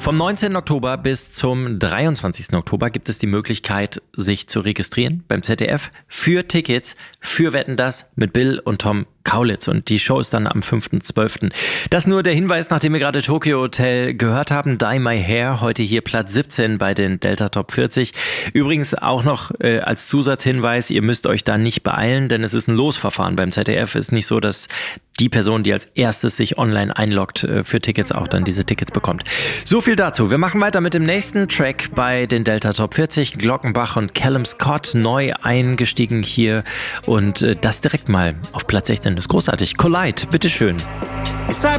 Vom 19. Oktober bis zum 23. Oktober gibt es die Möglichkeit, sich zu registrieren beim ZDF für Tickets für Wetten, dass mit Bill und Tom Kaulitz. Und die Show ist dann am 5.12. Das nur der Hinweis, nachdem wir gerade Tokyo Hotel gehört haben. Dye My Hair, heute hier Platz 17 bei den Delta Top 40. Übrigens auch noch als Zusatzhinweis, ihr müsst euch da nicht beeilen, denn es ist ein Losverfahren beim ZDF. Es ist nicht so, dass die Person, die als erstes sich online einloggt für Tickets, auch dann diese Tickets bekommt. So viel dazu. Wir machen weiter mit dem nächsten Track bei den Delta Top 40. Glockenbach und Callum Scott neu eingestiegen hier und das direkt mal auf Platz 16. Das ist großartig. Collide, bitteschön. It's like